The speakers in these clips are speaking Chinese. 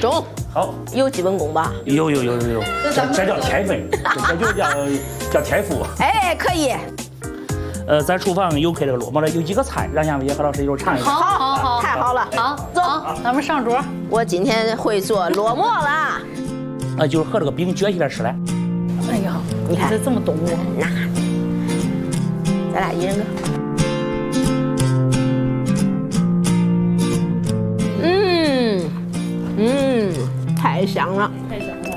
中。 好， 有基本功吧？ 有，这叫天分，这就叫天赋。 哎，可以。 咱厨房有这个落寞的有几个菜，让杨伟和老师一会儿尝一尝。 好，太好了。 好， 走， 咱们上桌。 我今天会做落寞了。 就是和这个饼撅起来吃嘞。 哎呀， 你看这么懂我。 那，咱俩一人个。太香了， 太香了。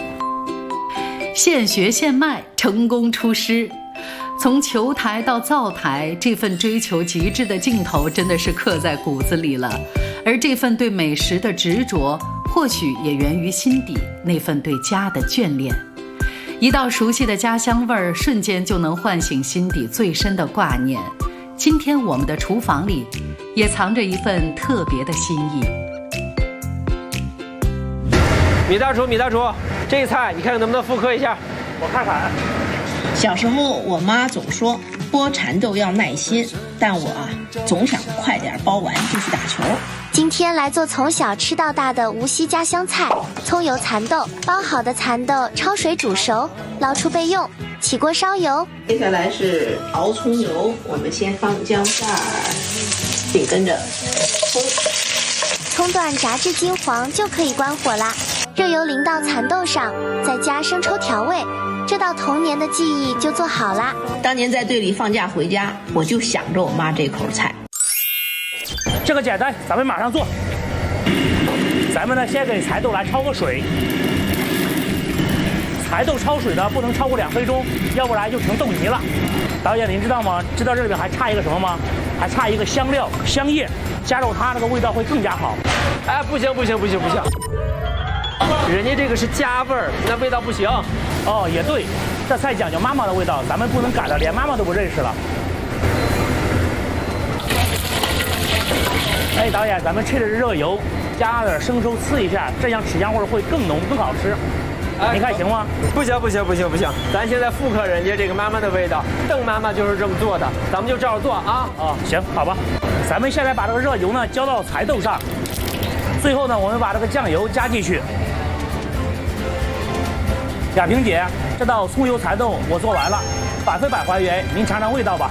现学现卖，成功出师。从球台到灶台，这份追求极致的劲头真的是刻在骨子里了。而这份对美食的执着，或许也源于心底那份对家的眷恋。一道熟悉的家乡味儿，瞬间就能唤醒心底最深的挂念。今天我们的厨房里，也藏着一份特别的心意。 米大厨，这菜你看看能不能复刻一下？ 我看看。 小时候，我妈总说剥蚕豆要耐心，但我总想快点剥完就去打球。 今天来做从小吃到大的无锡家乡菜——葱油蚕豆。剥好的蚕豆焯水煮熟，捞出备用。起锅烧油， 接下来是熬葱油，我们先放姜片，紧跟着葱。 葱段炸至金黄就可以关火啦。热油淋到蚕豆上，再加生抽调味，这道童年的记忆就做好啦。 当年在队里放假回家，我就想着我妈这口菜。 这个简单，咱们马上做。咱们呢，先给蚕豆来焯个水。蚕豆焯水呢，不能超过2分钟，要不然就成豆泥了。导演，您知道吗？知道这里面还差一个什么吗？还差一个香料、香叶，加入它那个味道会更加好。 哎，不行，人家这个是家味儿，那味道不行。 哦，也对，这菜讲究妈妈的味道，咱们不能改了，连妈妈都不认识了。哎，导演，咱们趁着热油，加点生抽呲一下，这样吃香味会更浓更好吃。你看行吗？ 不行，咱现在复刻人家这个妈妈的味道，邓妈妈就是这么做的，咱们就照着做啊。 哦，行，好吧。咱们现在把这个热油呢浇到蚕豆上，最后呢，我们把这个酱油加进去。亚萍姐，这道葱油蚕豆我做完了，100分百还原，您尝尝味道吧。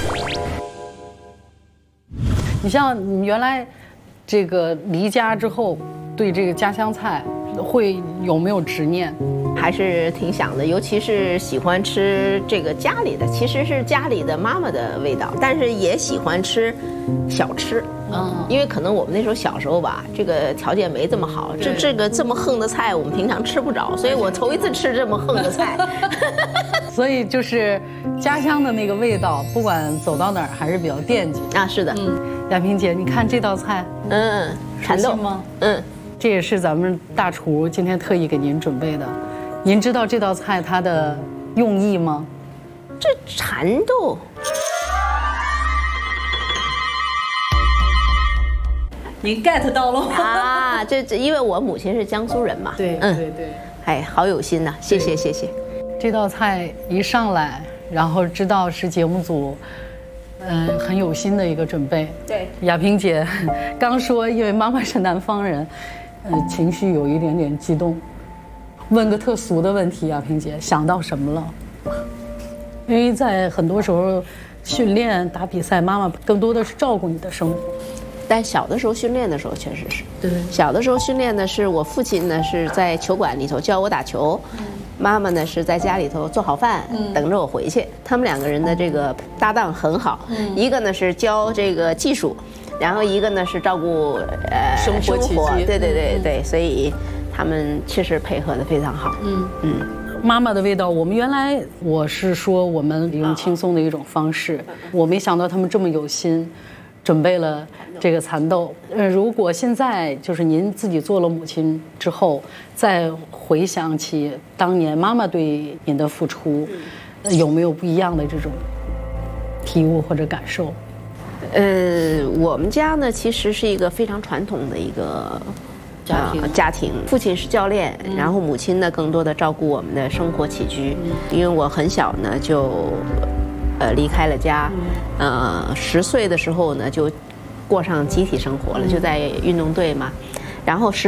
你像你原来这个离家之后，对这个家乡菜有没有执念？ 还是挺想的，尤其是喜欢吃这个家里的，其实是家里的妈妈的味道，但是也喜欢吃小吃。因为可能我们那时候小时候吧，这个条件没这么好，这么横的菜我们平常吃不着，所以我头一次吃这么横的菜。 所以就是家乡的那个味道，不管走到哪儿还是比较惦记啊。是的， 亚萍姐，你看这道菜， 蚕豆吗？这也是咱们大厨今天特意给您准备的。您知道这道菜它的用意吗？ 这蚕豆。 您 get 到了吗？ 啊，这因为我母亲是江苏人嘛。 对， 哎，好有心呐，谢谢。 这道菜一上来，然后知道是节目组，很有心的一个准备。 对， 亚萍姐刚说，因为妈妈是南方人，情绪有一点点激动。问个特俗的问题，亚萍姐想到什么了？因为在很多时候训练打比赛，妈妈更多的是照顾你的生活。 但小的时候训练的时候确实是， 对， 小的时候训练的是我父亲呢是在球馆里头教我打球，妈妈呢是在家里头做好饭，等着我回去。他们2个人的这个搭档很好，一个呢是教这个技术，然后一个呢是照顾生活起居。 对，所以他们确实配合得非常好。 妈妈的味道，我是说我们用轻松的一种方式，我没想到他们这么有心。准备了这个蚕豆，如果现在就是您自己做了母亲之后，再回想起当年妈妈对您的付出，有没有不一样的这种体悟或者感受？ 我们家呢其实是一个非常传统的一个家庭，父亲是教练，然后母亲呢更多的照顾我们的生活起居，因为我很小呢就。离开了家，10岁的时候呢，就过上集体生活了，就在运动队嘛。然后